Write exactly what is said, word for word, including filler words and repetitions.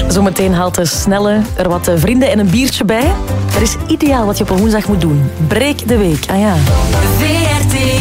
Zometeen haalt de snelle er wat vrienden en een biertje bij. Dat is ideaal wat je op een woensdag moet doen. Breek de week. Ah ja. V R T